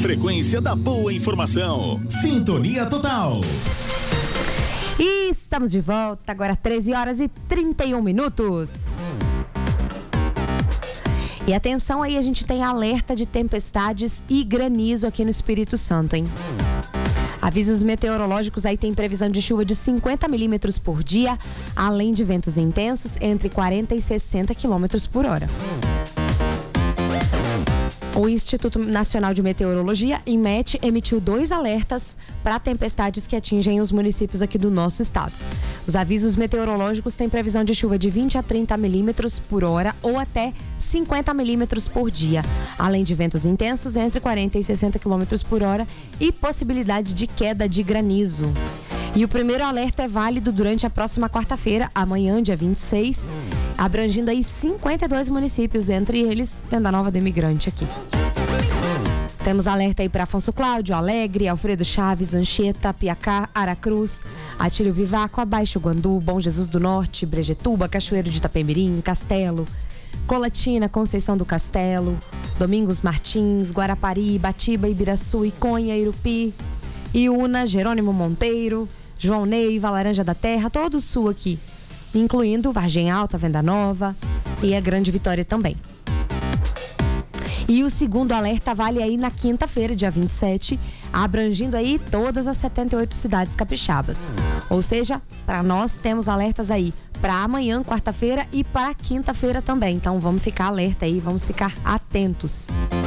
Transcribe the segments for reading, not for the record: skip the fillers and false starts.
frequência da boa informação. Sintonia Total. E estamos de volta, agora 13h31. E atenção aí, a gente tem alerta de tempestades e granizo aqui no Espírito Santo, hein? Avisos meteorológicos aí tem previsão de chuva de 50 milímetros por dia, além de ventos intensos entre 40 e 60 quilômetros por hora. O Instituto Nacional de Meteorologia, INMET, emitiu 2 alertas para tempestades que atingem os municípios aqui do nosso estado. Os avisos meteorológicos têm previsão de chuva de 20 a 30 milímetros por hora ou até 50 milímetros por dia, além de ventos intensos entre 40 e 60 quilômetros por hora e possibilidade de queda de granizo. E o primeiro alerta é válido durante a próxima quarta-feira, amanhã, dia 26, abrangindo aí 52 municípios, entre eles Venda Nova do Imigrante aqui. Temos alerta aí para Afonso Cláudio, Alegre, Alfredo Chaves, Anchieta, Piacá, Aracruz, Atílio Vivaco, Abaixo Guandu, Bom Jesus do Norte, Brejetuba, Cachoeiro de Itapemirim, Castelo, Colatina, Conceição do Castelo, Domingos Martins, Guarapari, Batiba, Ibiraçu, Iconha, Irupi, Iuna, Jerônimo Monteiro, João Neiva, Laranja da Terra, todo o sul aqui, incluindo Vargem Alta, Venda Nova e a Grande Vitória também. E o segundo alerta vale aí na quinta-feira, dia 27, abrangindo aí todas as 78 cidades capixabas. Ou seja, para nós temos alertas aí para amanhã, quarta-feira, e para quinta-feira também. Então vamos ficar alerta aí, vamos ficar atentos.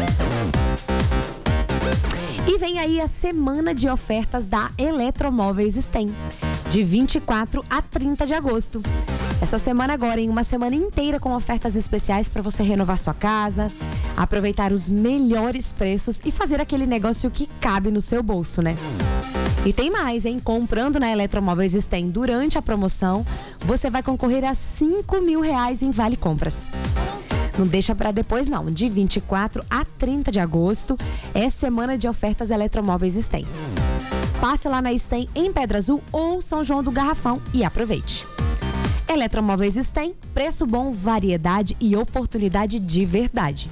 E vem aí a semana de ofertas da Eletromóveis STEM, de 24 a 30 de agosto. Essa semana agora, em uma semana inteira com ofertas especiais para você renovar sua casa, aproveitar os melhores preços e fazer aquele negócio que cabe no seu bolso, né? E tem mais, hein? Comprando na Eletromóveis STEM durante a promoção, você vai concorrer a R$5.000 em Vale Compras. Não deixa para depois não, de 24 a 30 de agosto é semana de ofertas Eletromóveis STEM. Passe lá na STEM em Pedra Azul ou São João do Garrafão e aproveite. Eletromóveis STEM, preço bom, variedade e oportunidade de verdade.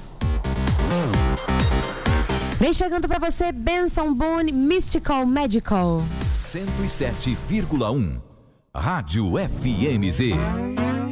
Vem chegando para você Benson Boone, Mystical Magical. 107,1 Rádio FMZ.